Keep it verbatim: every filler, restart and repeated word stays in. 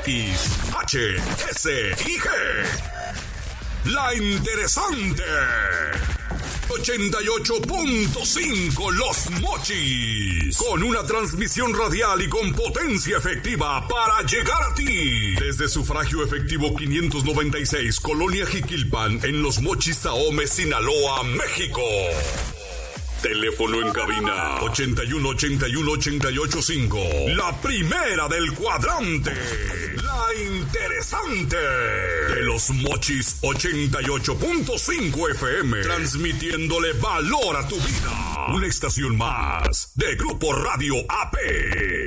X, H, S y G. La Interesante. ochenta y ocho punto cinco Los Mochis. Con una transmisión radial y con potencia efectiva para llegar a ti. Desde Sufragio Efectivo quinientos noventa y seis, Colonia Jiquilpan, en Los Mochis, Ahome, Sinaloa, México. Teléfono en cabina ochenta y uno, ochenta y uno, ochenta y ocho, cinco. La primera del cuadrante. La Interesante. De Los Mochis ochenta y ocho punto cinco F M. Transmitiéndole valor a tu vida. Una estación más de Grupo Radio A P.